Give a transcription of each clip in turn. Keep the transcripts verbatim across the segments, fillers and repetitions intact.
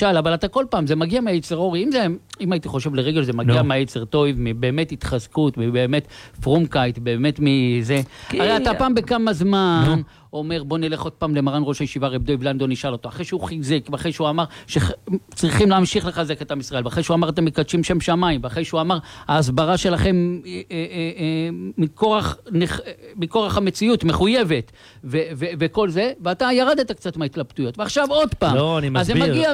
למשל, אבל אתה כל פעם, זה מגיע מהיצר אורי, אם זה, אם הייתי חושב לרגע, זה מגיע מהיצר טוב, מבאמת התחזקות, מבאמת פרומקייט, באמת מזה. הרי אתה פעם בכמה זמן אומר, בוא נלך עוד פעם למרן ראש הישיבה רב דב לנדו, נשאל אותו, אחרי שהוא חיזק, ואחרי שהוא אמר שצריכים להמשיך לחזק את עם ישראל, ואחרי שהוא אמר אתם מקדשים שם שמיים, ואחרי שהוא אמר, ההסברה שלכם מכורח המציאות מחויבת, וכל זה, ואתה ירדת קצת מההתלבטויות, ועכשיו עוד פעם, אז זה מגיע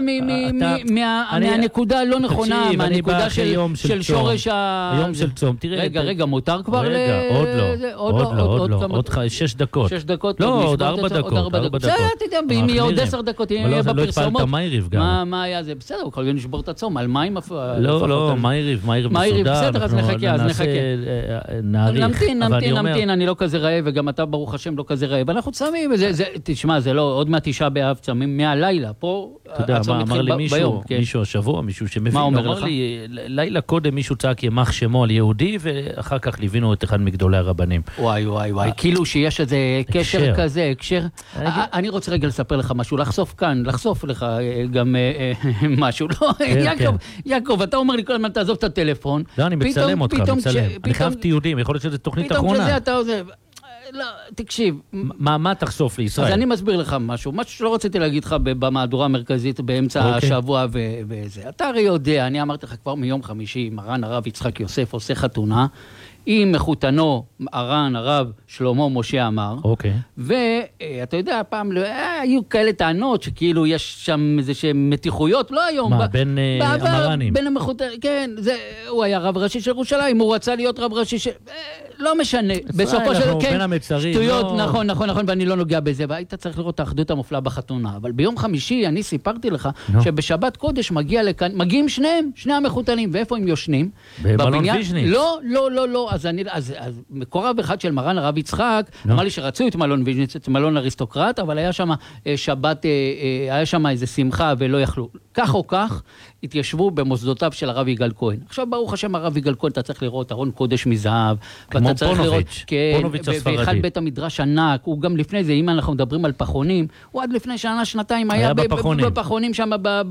מהנקודה הלא נכונה, מהנקודה של שורש ה... היום של צום, תראה... רגע, רגע, מותר כבר ל... רגע, עוד לא, עוד לא, עוד לא, עוד שש דקות. שש דקות. לא, עוד ארבע דקות, ארבע דקות. בסדר, תדע, אם יהיה עוד עשר דקות, אם יהיה בפרסומות. לא הפעלת מייריב גם. מה היה זה? בסדר, הוא יכול לשבור את הצום, על מים... לא, לא, מייריב, מייריב מסודר. בסדר, אז נחכה, אז נחכה. נעריך. נמתין, נמתין, נמתין, אני לא כזה רעב, וגם אתה, ברוך השם, לא כזה רעב. אנחנו צמים, תשמע, זה לא, עוד מהתשעה באב צמים, מהלילה, פה... אתה יודע, מה אמר לי מישהו, מישהו השבוע, מישהו שמבין, אמר לי, לילה קודם מישהו צעק ימח שמו על יהודי, ואחר כך ליווינו את אחד מגדולי הרבנים. וואי, וואי, וואי, כאילו שיש איזה קשר כזה, הקשר. אני רוצה רגע לספר לך משהו, לחשוף כאן, לחשוף לך גם משהו. לא, יעקב, יעקב, אתה אומר לי כל הזמן, תעזוב את הטלפון. לא, אני מצלם אותך, מצלם. אני חייב תיעודים, יכול להיות שזה תוכנית אחרונה. פתאום שזה אתה עוזב. לא, תקשיב. מה, מה תחשוף לישראל? אז אני מסביר לך משהו, משהו שלא רציתי להגיד לך במהדורה המרכזית באמצע השבוע וזה. אתה הרי יודע, אני אמרתי לך כבר מיום חמישי, מרן הרב יצחק יוסף עושה חתונה, עם מחותנו, הר"ן, הרב שלמה משה אמר. אוקיי. ואתה יודע, פעם היו כאלה טענות שכאילו יש שם איזה שהם מתיחויות, לא היום. מה, בין המר"נים? בין המחותנים, כן, הוא היה רב ראשי של ירושלים, הוא רצה להיות רב ראשי של... לא משנה. בסופו של... בין המצרים. שטויות, נכון, נכון, נכון, ואני לא נוגע בזה, והיית צריך לראות את האחדות המופלאה בחתונה. אבל ביום חמישי אני סיפרתי לך שבשבת קודש מגיע לכאן, מגיעים שניהם, שני המחותנים, ואיפה הם יושנים? במלון ויז'ניץ. לא, לא, לא, לא. אז אני, אז, אז מקורב אחד של מרן הרב יצחק, אמר לי שרצו את מלון ויז'ניץ, את מלון אריסטוקרט, אבל היה שם שבת, היה שם איזה שמחה ולא יכלו. כך או כך, התיישבו במוסדותיו של הרב יגאל כהן. עכשיו, ברוך השם, הרב יגאל כהן, אתה צריך לראות ארון קודש מזהב, כמו פונוביץ', פונוביץ' הספרדי. ואחד בית המדרש ענק, הוא גם לפני זה, אם אנחנו מדברים על פחונים, הוא עד לפני שנה, שנתיים, היה בפחונים שם,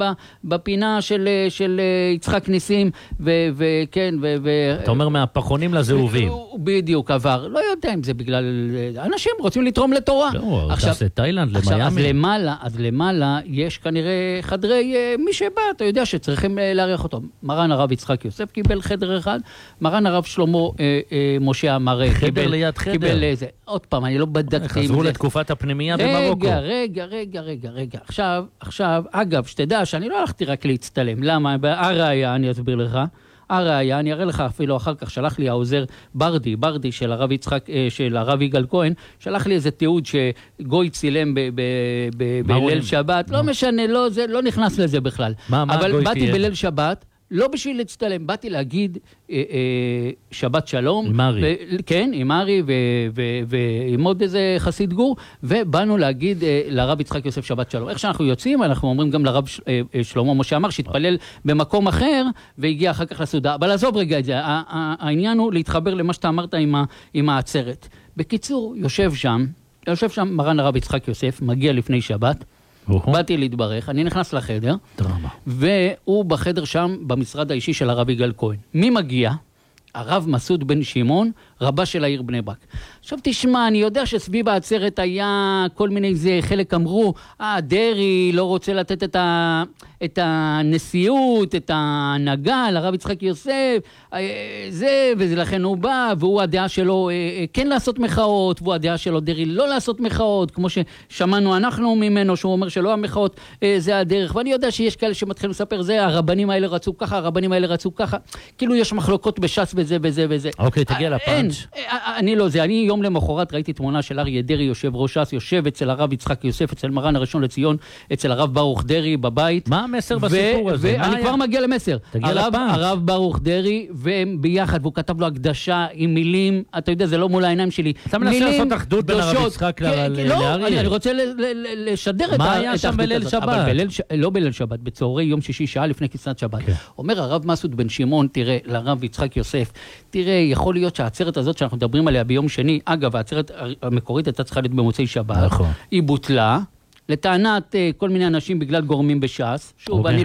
בפינה של יצחק ניסים, וכן, ו... אתה אומר מהפחונים לזהובים. בדיוק, עבר. לא יודע אם זה בגלל... אנשים רוצים לתרום לתורה. לא, אתה עושה תאילנד, למיאמי. אז למעלה יש כנראה חדרי מי שבא, אתה יודע שצריכים להריח אותו. מרן הרב יצחק יוסף קיבל חדר אחד, מרן הרב שלמה משה אמר חדר ליד חדר. קיבל איזה, עוד פעם, אני לא בדקתי. חזרו לתקופת הפנימייה במרוקו. רגע, רגע, רגע, רגע, רגע. עכשיו, עכשיו, אגב, שתדע שאני לא הלכתי רק להצטלם. למה? הראיה, אני אסביר לך. הראיה, אני אראה לך אפילו אחר כך, שלח לי העוזר ברדי, ברדי של הרב יצחק, של הרב יגאל כהן, שלח לי איזה תיעוד שגוי צילם בליל שבת, לא משנה, לא, זה לא נכנס לזה בכלל. מה, מה הגוי אבל באתי תהיה? בליל שבת, לא בשביל להצטלם, באתי להגיד אה, אה, שבת שלום. עם ארי. ו- כן, עם ארי ועם עוד איזה חסיד גור, ובאנו להגיד אה, לרב יצחק יוסף שבת שלום. איך שאנחנו יוצאים, אנחנו אומרים גם לרב ש- אה, אה, שלמה משה אמר, שהתפלל במקום אחר, והגיע אחר כך לסעודה. אבל עזוב רגע את זה, העניין הוא להתחבר למה שאתה אמרת עם, ה- עם העצרת. בקיצור, יושב שם, יושב שם מרן הרב יצחק יוסף, מגיע לפני שבת, באתי להתברך, אני נכנס לחדר, דרמה. והוא בחדר שם במשרד האישי של הרב יגאל כהן. מי מגיע? הרב מסעוד בן שמעון, רבה של העיר בני ברק. עכשיו תשמע, אני יודע שסביב העצרת היה כל מיני זה, חלק אמרו, אה, דרי לא רוצה לתת את, ה, את הנשיאות, את ההנהגה, לרב יצחק יוסף, זה, ולכן הוא בא, והוא הדעה שלו כן לעשות מחאות, והוא הדעה שלו דרי לא לעשות מחאות, כמו ששמענו אנחנו ממנו, שהוא אומר שלא המחאות זה הדרך, ואני יודע שיש כאלה שמתחילים לספר, זה, הרבנים האלה רצו ככה, הרבנים האלה רצו ככה, כאילו יש מחלוקות בש"ס וזה וזה וזה. אוקיי, תגיע לפאנץ'. אני לא זה, אני יום למחרת ראיתי תמונה של אריה דרי, יושב ראש ש"ס, יושב אצל הרב יצחק יוסף, אצל מרן הראשון לציון, אצל הרב ברוך דרי בבית. מה המסר בסיפור הזה? ואני כבר מגיע למסר. תגיע לפאנץ'. הרב ברוך דרי, והם ביחד, והוא כתב לו הקדשה עם מילים, אתה יודע, זה לא מול העיניים שלי. אתה מנסה לעשות אחדות בין הרב יצחק לאריה? לא, אני רוצה לשדר את מה היה שם בליל שבת? לא בליל שבת, בצהרי יום שישי, שעה לפני כניסת שבת. אומר הרב מסעוד בן שמעון, תראה, לרב יצחק יוסף, תראה, יכול להיות שהעצרת הזאת שאנחנו מדברים עליה ביום שני, אגב, העצרת המקורית הייתה צריכה להיות במוצאי שבת, היא בוטלה, לטענת כל מיני אנשים בגלל גורמים בש"ס, שוב, אני